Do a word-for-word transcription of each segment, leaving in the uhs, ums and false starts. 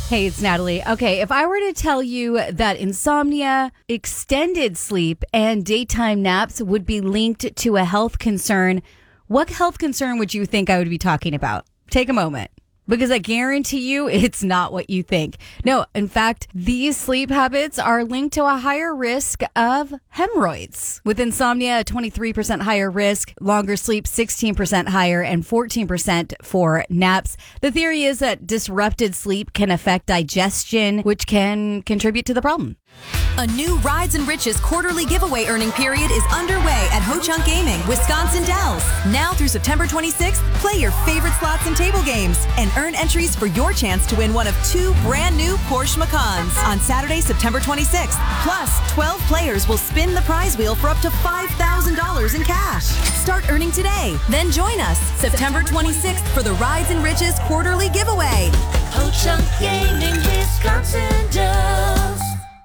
Hey, it's Natalie. Okay, if I were to tell you that insomnia, extended sleep, and daytime naps would be linked to a health concern, what health concern would you think I would be talking about? Take a moment. Because I guarantee you it's not what you think. No, in fact, these sleep habits are linked to a higher risk of hemorrhoids. With insomnia, a twenty-three percent higher risk, longer sleep sixteen percent higher, and fourteen percent for naps. The theory is that disrupted sleep can affect digestion, which can contribute to the problem. A new Rides and Riches quarterly giveaway earning period is underway at Ho Chunk Gaming, Wisconsin Dells. Now through September twenty-sixth, play your favorite slots and table games and earn entries for your chance to win one of two brand new Porsche Macans on Saturday, September twenty-sixth. Plus, twelve players will spin the prize wheel for up to five thousand dollars in cash. Start earning today. Then join us September twenty-sixth for the Rides and Riches quarterly giveaway. Ho Chunk Gaming, Wisconsin Dells.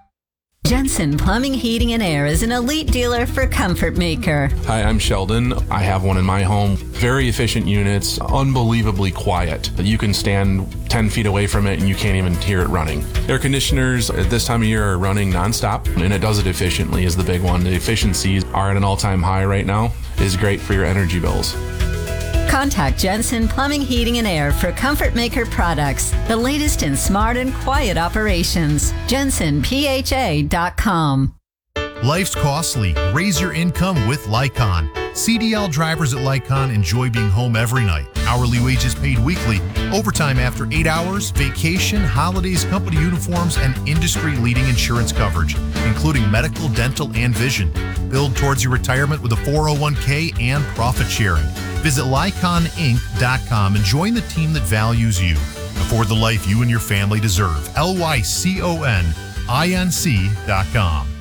Jensen Plumbing, Heating, and Air is an elite dealer for Comfort Maker. Hi, I'm Sheldon. I have one in my home. Very efficient units, unbelievably quiet. You can stand ten feet away from it and you can't even hear it running. Air conditioners at this time of year are running nonstop, and it does it efficiently is the big one. The efficiencies are at an all-time high right now. It is great for your energy bills. Contact Jensen Plumbing, Heating, and Air for Comfort Maker products, the latest in smart and quiet operations. Jensen P H A dot com. Life's costly. Raise your income with Lycon. C D L drivers at Lycon enjoy being home every night. Hourly wages paid weekly, overtime after eight hours, vacation, holidays, company uniforms, and industry-leading insurance coverage, including medical, dental, and vision. Build towards your retirement with a four oh one k and profit sharing. Visit Lycon Inc dot com and join the team that values you. Afford the life you and your family deserve. L Y C O N I N C dot com.